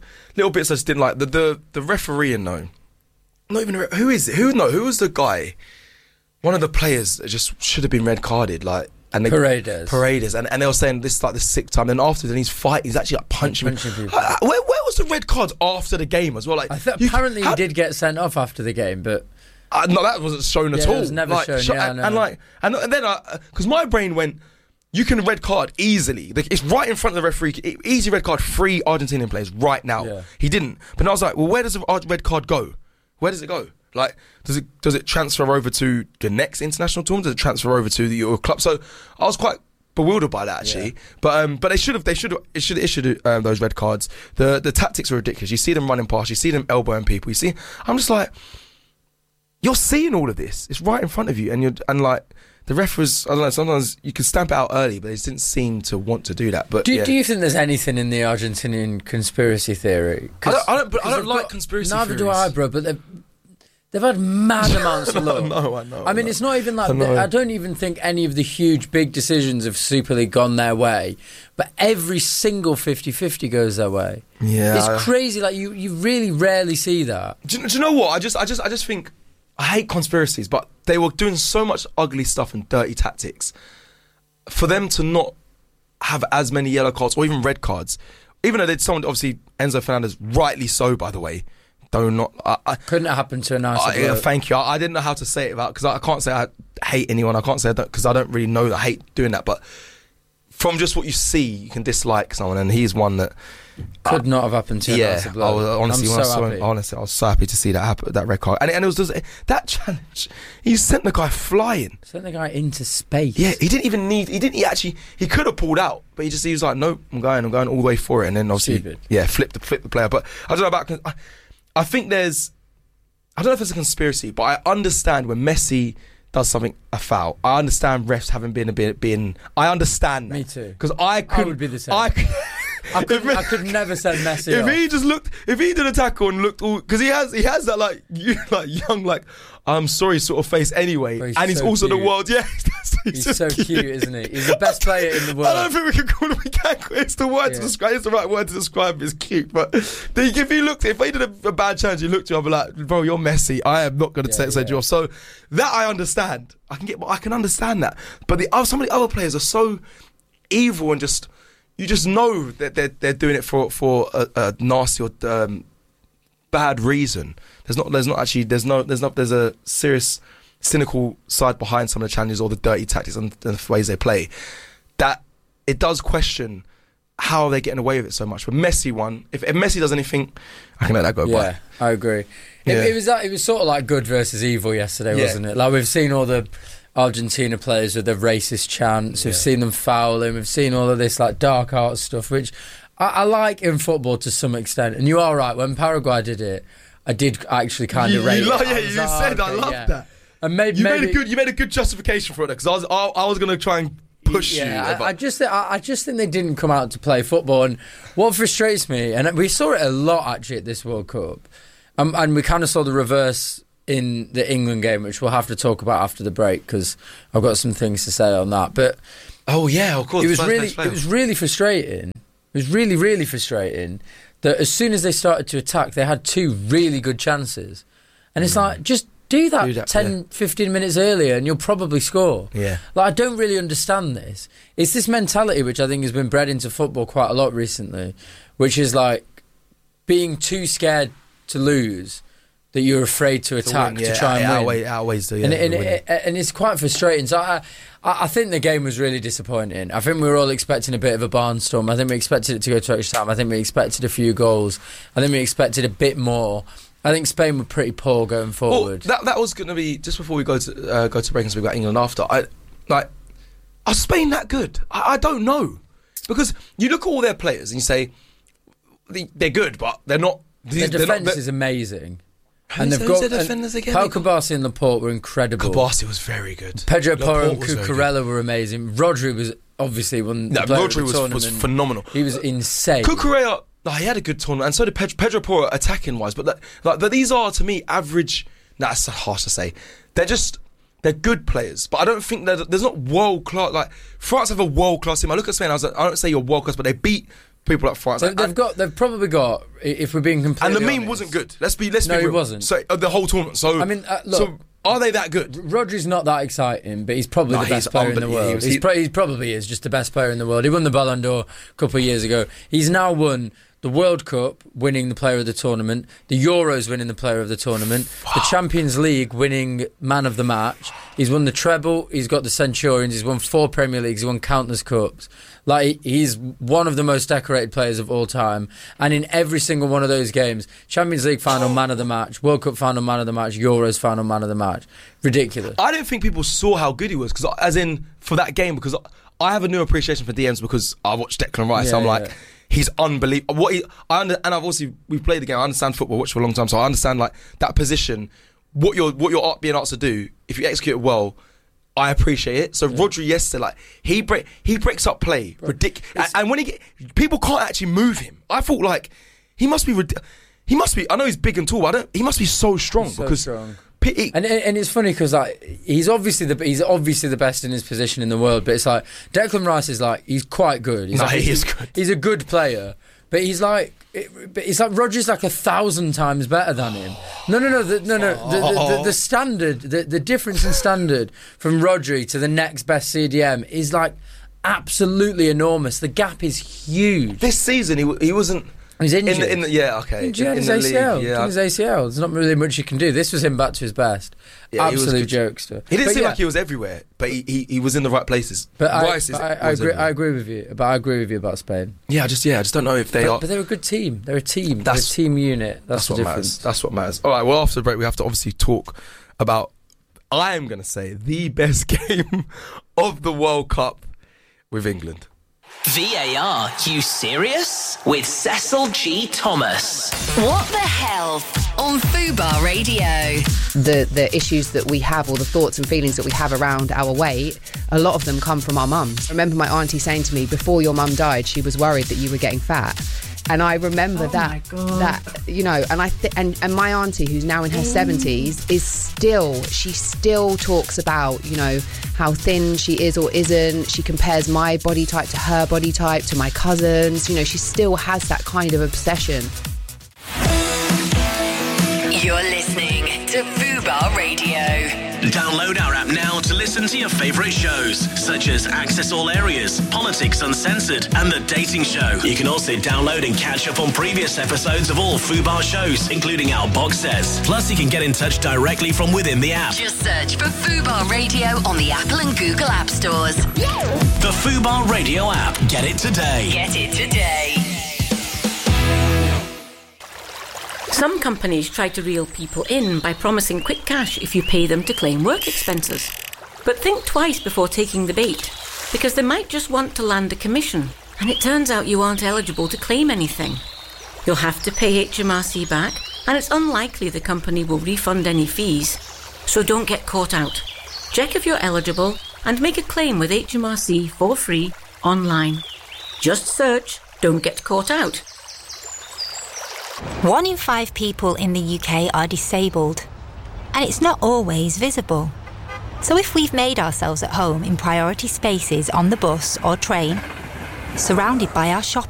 just didn't like. The referee, not even who is it? Who was the guy? One of the players that just should have been red carded, like. And Paredes, and they were saying this is like the sixth time. Then after, he's actually like punching people. Where was the red cards after the game as well? Like, apparently he did get sent off after the game, but no, that wasn't shown at all. It was never shown. And then because my brain went, you can red card easily. It's right in front of the referee. Easy red card, 3 Argentinian players right now. Yeah. He didn't. But I was like, well, where does the red card go? Where does it go? Like, does it transfer over to the next international tournament? Does it transfer over to your club? So I was quite bewildered by that, actually. Yeah. But they should have issued those red cards. The tactics were ridiculous. You see them running past, you see them elbowing people. I'm just like, you're seeing all of this. It's right in front of you, and like the ref was, I don't know. Sometimes you can stamp it out early, but they didn't seem to want to do that. But do you think there's anything in the Argentinian conspiracy theory? I don't like conspiracy theories. Neither do I, bro. But they've had mad amounts of luck. I know. I mean, it's not even like... I don't even think any of the huge, big decisions of Super League gone their way, but every single 50-50 goes their way. Yeah. It's crazy. Like, you really rarely see that. Do you know what? I just think... I hate conspiracies, but they were doing so much ugly stuff and dirty tactics. For them to not have as many yellow cards or even red cards, even though they'd someone... Obviously, Enzo Fernandez, rightly so, by the way... Couldn't have happened to a nicer thank you. I didn't know how to say it because I can't say I hate anyone. I can't say that because I don't really know that I hate doing that. But from just what you see, you can dislike someone, and he's one that could not have happened to a nicer bloke. Honestly, I was so happy to see that happen, that red card, and it was just that challenge. He sent the guy flying. Sent the guy into space. Yeah, he didn't even need. He could have pulled out, but he was like, nope, I'm going all the way for it, and then obviously, flip the player. But I don't know about. I think I don't know if it's a conspiracy, but I understand when Messi does something, a foul. I understand refs having been I understand that. Me too. Because I would be the same. I could never send Messi if he did a tackle and looked all, because he has that like young I'm sorry sort of face anyway, and he's so also cute. The world. Yeah, he's so cute, isn't he? He's the best player in the world. I don't think we can call him. We can't. It's the word to describe. It's the right word to describe him. It's cute, but if he did a bad challenge, you looked at you, I'll be like, bro, you're Messi. I am not going to send you off. So that I understand. I can understand that. But some of the other players are so evil and just. You just know that they're doing it for a nasty or bad reason. There's a serious cynical side behind some of the challenges or the dirty tactics and the ways they play. That it does question how are they getting away with it so much. But Messi won. If Messi does anything, I can let that go by. Yeah, I agree. Yeah. It was sort of like good versus evil yesterday, wasn't it? Like we've seen all the Argentina players with their racist chants. We've seen them fouling. We've seen all of this like dark art stuff, which I like in football to some extent. And you are right. When Paraguay did it, I did actually kind of rate it. You said I loved that. And maybe you made a good justification for it because I was going to try and push you. I just think they didn't come out to play football. And what frustrates me, and we saw it a lot actually at this World Cup, and we kind of saw the reverse in the England game, which we'll have to talk about after the break because I've got some things to say on that. But oh yeah, of course, it was really frustrating. It was really, really frustrating that as soon as they started to attack, they had 2 really good chances, and it's like just do that 10, 15 minutes earlier and you'll probably score. Yeah. Like, I don't really understand this. It's this mentality which I think has been bred into football quite a lot recently, which is like being too scared to lose that you're afraid to attack to try and win. Outweighs the, and it's quite frustrating. So I think the game was really disappointing. I think we were all expecting a bit of a barnstorm. I think we expected it to go to extra time. I think we expected a few goals. I think we expected a bit more. I think Spain were pretty poor going forward. Well, that was going to be just before we go to break and speak about England after. Are Spain that good? I don't know, because you look at all their players and you say they're good, but they're not. Their defence is amazing. And they've got defenders again. Pau Kabasi and Laporte were incredible. Kabasi was very good. Pedro Porro and Cucurella were amazing. Rodri was obviously Rodri was phenomenal. He was insane. Cucurella, he had a good tournament, and so did Pedro Porro attacking wise. But these are, to me, average. That's harsh to say. They're good players, but I don't think there's not world class. Like, France have a world class team. I look at Spain. I don't say you're world class, but they beat people like France. They've probably got, if we're being completely and the meme honest, wasn't good. Let's be real. It wasn't. So the whole tournament. So I mean, look, so are they that good? Rodri's not that exciting, but he's probably the best player in the world. He probably is just the best player in the world. He won the Ballon d'Or a couple of years ago. He's now won the World Cup, winning the player of the tournament, the Euros, winning the player of the tournament, the Champions League, winning man of the match. He's won the treble, he's got the Centurions, he's won 4 Premier Leagues, he's won countless cups. Like, he's one of the most decorated players of all time. And in every single one of those games, Champions League final, man of the match, World Cup final, man of the match, Euros final, man of the match. Ridiculous. I don't think people saw how good he was, because as in for that game, because I have a new appreciation for DMs because I watched Declan Rice. So I'm like, he's unbelievable. And we've played the game. I understand football, watched for a long time, so I understand like that position. What you're being asked to do, if you execute it well, I appreciate it. So Rodri yesterday, like he breaks up play, ridiculous. And when people can't actually move him. I thought like he must be. I know he's big and tall, but he must be so strong strong. And it's funny because like he's obviously the best in his position in the world, but it's like Declan Rice is like he's quite good. He is good. He's a good player, but it's like Rodri's like 1,000 times better than him. No. The standard, the difference in standard from Rodri to the next best CDM is like absolutely enormous. The gap is huge. This season he wasn't. He's injured. He had his ACL. His ACL. There's not really much you can do. This was him back to his best. Yeah, Absolute jokester. He didn't seem like he was everywhere, but he was in the right places. But I agree with you. But I agree with you about Spain. Yeah, I just don't know if they are. But they're a good team. They're a team. They're a team unit. That's the what difference. Matters. That's what matters. All right. Well, after the break, we have to obviously talk about. I am going to say the best game of the World Cup with England. VAR, you serious? With Cecil G. Thomas. What the hell on Fubar Radio? The issues that we have, or the thoughts and feelings that we have around our weight, a lot of them come from our mums. I remember my auntie saying to me, before your mum died, she was worried that you were getting fat. And I remember that and my auntie, who's now in her 70s, she still talks about, how thin she is or isn't. She compares my body type to her body type, to my cousins. She still has that kind of obsession. You're listening to Fubar Radio. Download our app now to listen to your favourite shows, such as Access All Areas, Politics Uncensored, and The Dating Show. You can also download and catch up on previous episodes of all Fubar shows, including our box sets. Plus, you can get in touch directly from within the app. Just search for Fubar Radio on the Apple and Google App Stores. The Fubar Radio app. Get it today. Get it today. Some companies try to reel people in by promising quick cash if you pay them to claim work expenses. But think twice before taking the bait, because they might just want to land a commission, and it turns out you aren't eligible to claim anything. You'll have to pay HMRC back, and it's unlikely the company will refund any fees. So don't get caught out. Check if you're eligible and make a claim with HMRC for free online. Just search Don't Get Caught Out. 1 in 5 people in the UK are disabled, and it's not always visible. So if we've made ourselves at home in priority spaces on the bus or train, surrounded by our shopping